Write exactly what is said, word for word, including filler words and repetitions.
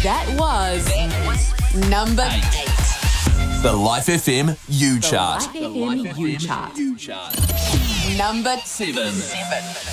That was number eight. The Life F M U The chart. Life F M U chart. U chart. Number Seven. seven.